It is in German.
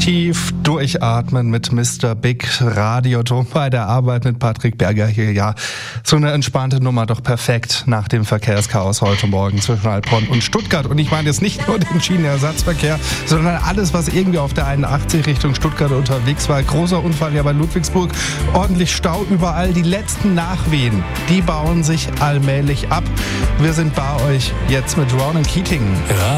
Tief durchatmen mit Mr. Big, Radioton bei der Arbeit mit Patrick Berger hier. Ja, so eine entspannte Nummer, doch perfekt nach dem Verkehrschaos heute Morgen zwischen Heilbronn und Stuttgart. Und ich meine jetzt nicht nur den Schienenersatzverkehr, sondern alles, was irgendwie auf der 81 Richtung Stuttgart unterwegs war. Großer Unfall ja bei Ludwigsburg, ordentlich Stau überall. Die letzten Nachwehen, die bauen sich allmählich ab. Wir sind bei euch jetzt mit Ronan Keating. Ja.